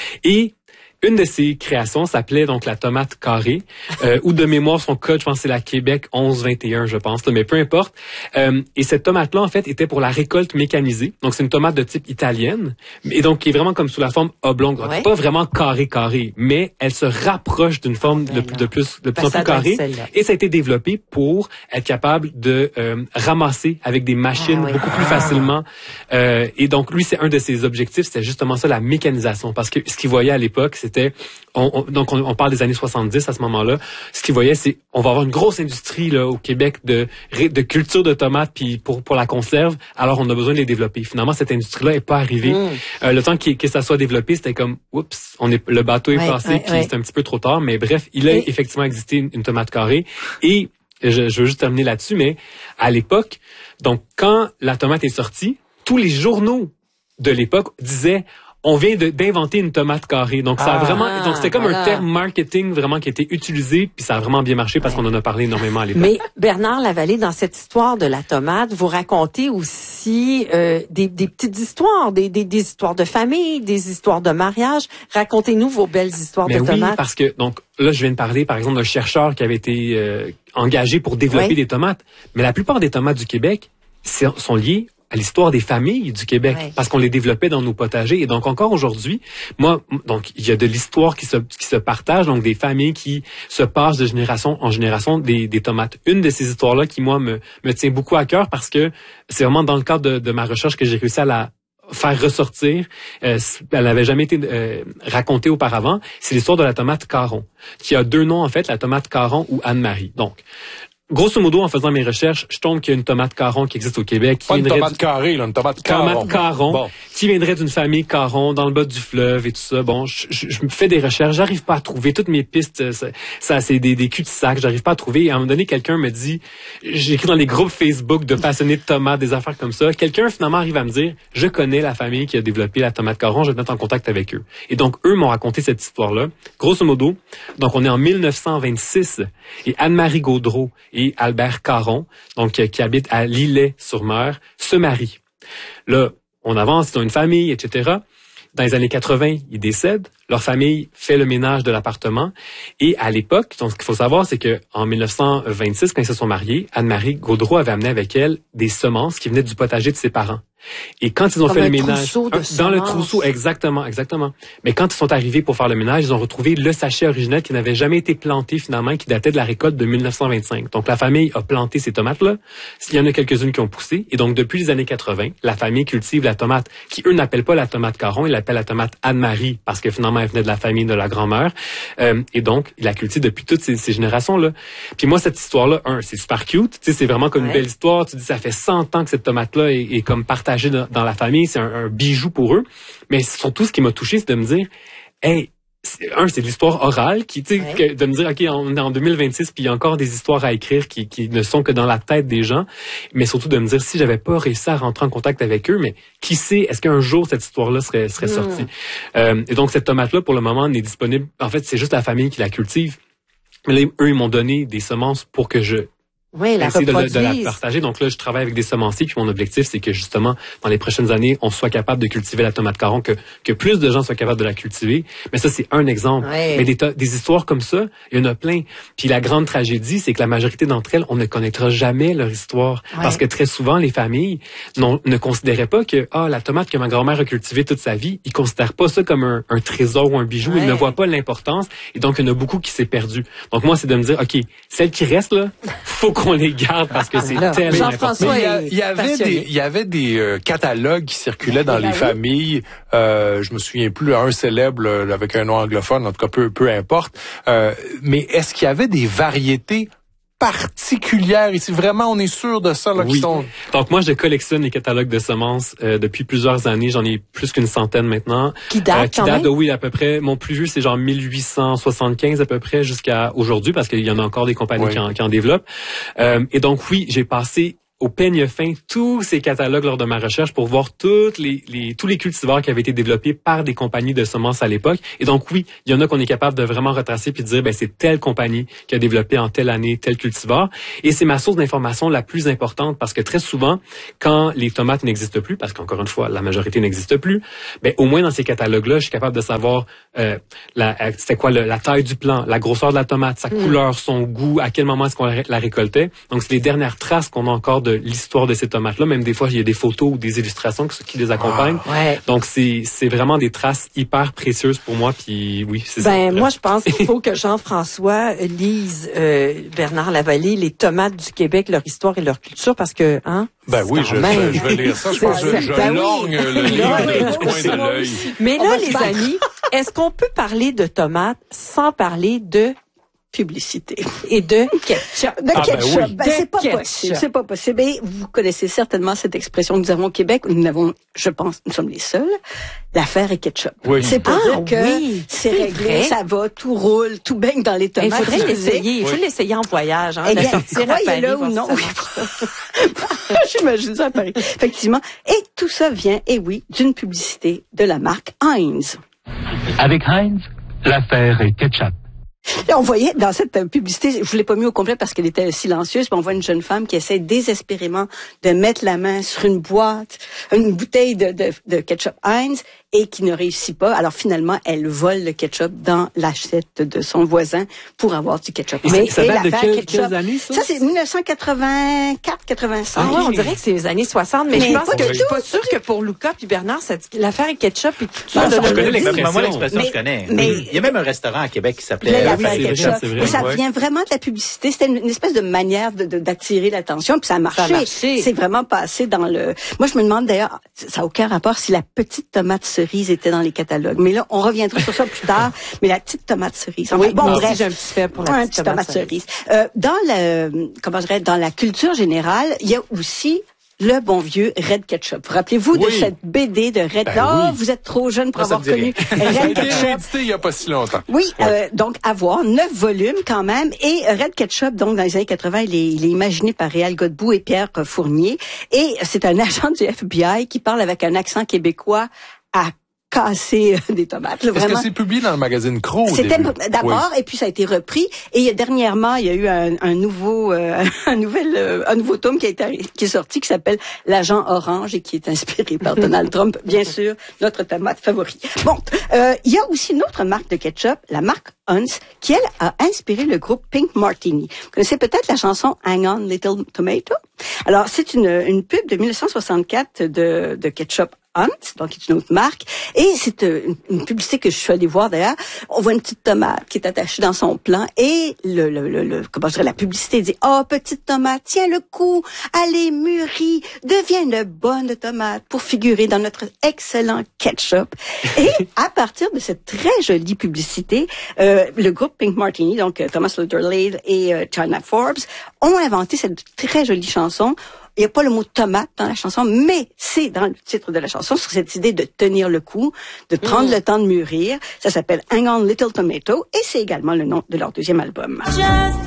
Et une de ses créations s'appelait donc la tomate carrée, ou de mémoire son code, je pense que c'est la Québec 1121, je pense, là, mais peu importe. Et cette tomate-là, en fait, était pour la récolte mécanisée. Donc, c'est une tomate de type italienne, et donc qui est vraiment comme sous la forme oblongue. Ouais. Pas vraiment carré, mais elle se rapproche d'une forme de plus en plus carrée. Et ça a été développé pour être capable de ramasser avec des machines beaucoup plus facilement. Et donc, lui, c'est un de ses objectifs, c'était justement ça, la mécanisation. Parce que ce qu'il voyait à l'époque, on parle des années 70 à ce moment-là. Ce qu'ils voyaient, c'est on va avoir une grosse industrie là au Québec de culture de tomates puis pour la conserve. Alors on a besoin de les développer. Finalement, cette industrie-là est pas arrivée. Le temps que ça soit développé, c'était comme oups, le bateau est passé puis c'est un petit peu trop tard. Mais bref, il a effectivement existé une tomate carrée et je veux juste terminer là-dessus. Mais à l'époque, donc quand la tomate est sortie, tous les journaux de l'époque disaient on vient d'inventer une tomate carrée. Donc, ça a vraiment, donc c'était comme un terme marketing vraiment qui a été utilisé, puis ça a vraiment bien marché parce qu'on en a parlé énormément à l'époque. Mais Bernard Lavallée, dans cette histoire de la tomate, vous racontez aussi des petites histoires, des histoires de famille, des histoires de mariage. Racontez-nous vos belles histoires de tomates. Oui, parce que, donc, là, je viens de parler, par exemple, d'un chercheur qui avait été engagé pour développer des tomates. Mais la plupart des tomates du Québec sont liées à l'histoire des familles du Québec, parce qu'on les développait dans nos potagers. Et donc, encore aujourd'hui, donc, il y a de l'histoire qui se partage, donc des familles qui se passent de génération en génération des tomates. Une de ces histoires-là qui, moi, me tient beaucoup à cœur parce que c'est vraiment dans le cadre de ma recherche que j'ai réussi à la faire ressortir. Elle n'avait jamais été racontée auparavant. C'est l'histoire de la tomate Caron, qui a deux noms, en fait, la tomate Caron ou Anne-Marie. Donc, grosso modo, en faisant mes recherches, je tombe qu'il y a une tomate Caron qui existe au Québec. Pas une tomate carrée, là, une tomate Caron. Tomate Caron, qui viendrait d'une famille Caron, dans le bas du fleuve et tout ça. Bon, je me fais des recherches, j'arrive pas à trouver. Toutes mes pistes, ça c'est des cul-de-sac, j'arrive pas à trouver. Et à un moment donné, quelqu'un me dit, j'écris dans les groupes Facebook de passionnés de tomates, des affaires comme ça. Quelqu'un finalement arrive à me dire, je connais la famille qui a développé la tomate Caron, je vais te mettre en contact avec eux. Et donc, eux m'ont raconté cette histoire-là. Grosso modo, donc on est en 1926 et Anne-Marie Gaudreau et Albert Caron, donc qui habite à Lillet-sur-Mer, se marient. Là, on avance, ils ont une famille, etc. Dans les années 80, ils décèdent. Leur famille fait le ménage de l'appartement. Et à l'époque, donc, ce qu'il faut savoir, c'est que en 1926, quand ils se sont mariés, Anne-Marie Gaudreau avait amené avec elle des semences qui venaient du potager de ses parents. Et quand ils ont fait le ménage, dans le trousseau, exactement. Mais quand ils sont arrivés pour faire le ménage, ils ont retrouvé le sachet original qui n'avait jamais été planté finalement, qui datait de la récolte de 1925. Donc la famille a planté ces tomates-là. Il y en a quelques-unes qui ont poussé. Et donc depuis les années 80, la famille cultive la tomate, qui eux n'appellent pas la tomate Caron, ils l'appellent la tomate Anne-Marie, parce que finalement elle venait de la famille de la grand-mère. Et donc ils la cultivent depuis toutes ces générations-là. Puis moi, cette histoire-là, c'est super cute. Tu sais, c'est vraiment comme une belle histoire. Tu dis, ça fait 100 ans que cette tomate-là est comme partagée dans la famille, c'est un bijou pour eux. Mais surtout, ce qui m'a touché, c'est de me dire, hey, c'est de l'histoire orale, de me dire, OK, on est en 2026, puis il y a encore des histoires à écrire qui ne sont que dans la tête des gens. Mais surtout de me dire, si j'avais pas réussi à rentrer en contact avec eux, mais qui sait, est-ce qu'un jour cette histoire-là serait sortie? Et donc, cette tomate-là, pour le moment, n'est disponible. En fait, c'est juste la famille qui la cultive. Mais là, eux, ils m'ont donné des semences pour que je essayer de la partager. Donc là, je travaille avec des semenciers, puis mon objectif, c'est que justement, dans les prochaines années, on soit capable de cultiver la tomate Caron, que plus de gens soient capables de la cultiver. Mais ça, c'est un exemple. Mais des histoires comme ça, il y en a plein. Puis la grande tragédie, c'est que la majorité d'entre elles, on ne connaîtra jamais leur histoire. Parce que très souvent, les familles ne considéraient pas que la tomate que ma grand-mère a cultivée toute sa vie, ils considèrent pas ça comme un trésor ou un bijou. Ils ne voient pas l'importance. Et donc, il y en a beaucoup qui s'est perdu. Donc moi, c'est de me dire, OK, celles qui restent là, faut qu'on les garde parce que c'est tellement important. Il y avait des catalogues qui circulaient dans les familles. Je me souviens plus, un célèbre avec un nom anglophone, en tout cas peu importe. Mais est-ce qu'il y avait des variétés particulières ici? Vraiment, on est sûr de ça, là, qui sont... Donc, moi, je collectionne les catalogues de semences depuis plusieurs années. J'en ai plus qu'une centaine maintenant. Qui datent oui, à peu près. Mon plus vieux, c'est genre 1875 à peu près jusqu'à aujourd'hui, parce qu'il y en a encore des compagnies qui en développent. Et donc, oui, j'ai passé au peigne fin tous ces catalogues lors de ma recherche pour voir tous les cultivars qui avaient été développés par des compagnies de semences à l'époque. Et donc oui, il y en a qu'on est capable de vraiment retracer puis de dire c'est telle compagnie qui a développé en telle année tel cultivar. Et c'est ma source d'information la plus importante parce que très souvent, quand les tomates n'existent plus, parce qu'encore une fois, la majorité n'existe plus, au moins dans ces catalogues-là, je suis capable de savoir c'était quoi la taille du plant, la grosseur de la tomate, sa couleur, son goût, à quel moment est-ce qu'on la récoltait. Donc c'est les dernières traces qu'on a encore de l'histoire de ces tomates-là. Même des fois, il y a des photos ou des illustrations qui les accompagnent. Ouais. Donc, c'est vraiment des traces hyper précieuses pour moi. Puis oui, c'est ça. Moi, je pense qu'il faut que Jean-François lise Bernard Lavallée, Les tomates du Québec, leur histoire et leur culture, parce que, oui, je vais lire ça. Je pense que je lorgne le livre du coin de l'œil. Mais là, les amis, est-ce qu'on peut parler de tomates sans parler de publicité et de ketchup? C'est pas possible. C'est pas possible. Et vous connaissez certainement cette expression que nous avons au Québec. Nous sommes les seuls. L'affaire est ketchup. Oui. C'est pour dire que c'est réglé, vrai. ça va, tout roule, tout baigne dans les tomates. Il faudrait l'essayer. Il faut l'essayer en voyage. Eh bien, croyez-le ou non. J'imagine ça à Paris. Effectivement. Et tout ça vient, d'une publicité de la marque Heinz. Avec Heinz, l'affaire est ketchup. Là, on voyait dans cette publicité, je l'ai pas mis au complet parce qu'elle était silencieuse, mais on voit une jeune femme qui essaie désespérément de mettre la main sur une bouteille de ketchup Heinz et qui ne réussit pas. Alors finalement, elle vole le ketchup dans l'assiette de son voisin pour avoir du ketchup. Mais ça date de quelles années, ça? Ça, c'est 1984, 85. Ah, on dirait que c'est les années 60, mais je pense que je suis pas sûre que pour Luca puis Bernard, l'affaire est ketchup et tout ça. Je connais l'expression. Moi, l'expression, je connais. Mais il y a même un restaurant à Québec qui s'appelait ketchup. Et ça vient vraiment de la publicité. C'était une espèce de manière d'attirer l'attention, puis ça a marché. C'est vraiment passé dans le... Moi, je me demande d'ailleurs, ça n'a aucun rapport si la petite tomate cerise était dans les catalogues. Mais là, on reviendra sur ça plus tard. Mais la petite tomate cerise. Oui, bon, bref, j'ai un petit fait pour la petite tomate cerise. Dans la culture générale, il y a aussi le bon vieux Red Ketchup. Rappelez-vous de cette BD de Red Ketchup. Vous êtes trop jeune pour avoir connu Red Ketchup. Il y a pas si longtemps. Oui, donc à voir, 9 volumes quand même. Et Red Ketchup, donc dans les années 80, il est imaginé par Réal Godbout et Pierre Fournier. Et c'est un agent du FBI qui parle avec un accent québécois à casser des tomates. Est-ce que c'est publié dans le magazine Crow? C'était d'abord, et puis ça a été repris. Et dernièrement, il y a eu un nouveau tome qui est sorti, qui s'appelle L'Agent Orange et qui est inspiré par Donald Trump, bien sûr, notre tomate favori. Bon, il y a aussi une autre marque de ketchup, la marque Hunt's, qui elle a inspiré le groupe Pink Martini. Vous connaissez peut-être la chanson Hang On Little Tomato? Alors, c'est une pub de 1964 de ketchup Hunt's, donc qui est une autre marque, et c'est une publicité que je suis allée voir d'ailleurs. On voit une petite tomate qui est attachée dans son plant et la publicité dit petite tomate, tiens le coup, allez mûris, deviens une bonne tomate pour figurer dans notre excellent ketchup. Et à partir de cette très jolie publicité, le groupe Pink Martini, donc Thomas Lutherland et China Forbes, ont inventé cette très jolie chanson. Il n'y a pas le mot tomate dans la chanson, mais c'est dans le titre de la chanson, sur cette idée de tenir le coup, de prendre le temps de mûrir. Ça s'appelle Hang On Little Tomato et c'est également le nom de leur deuxième album.